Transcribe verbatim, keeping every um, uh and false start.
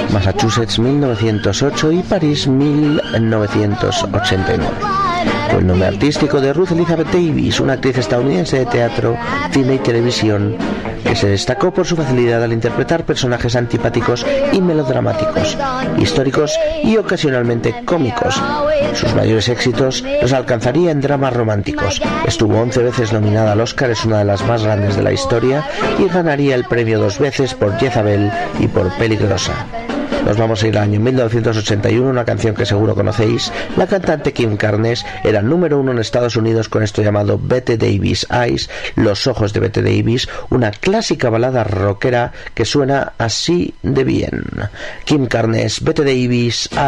Massachusetts mil novecientos ocho y París mil novecientos ochenta y nueve. Fue el nombre artístico de Ruth Elizabeth Davis, una actriz estadounidense de teatro, cine y televisión que se destacó por su facilidad al interpretar personajes antipáticos y melodramáticos, históricos y ocasionalmente cómicos. Sus mayores éxitos los alcanzaría en dramas románticos. Estuvo once veces nominada al Oscar, es una de las más grandes de la historia, y ganaría el premio dos veces por Jezabel y por Peligrosa. Nos vamos a ir al año mil novecientos ochenta y uno, una canción que seguro conocéis. La cantante Kim Carnes era número uno en Estados Unidos con esto llamado Bette Davis Eyes, Los ojos de Bette Davis, una clásica balada rockera que suena así de bien. Kim Carnes, Bette Davis Eyes.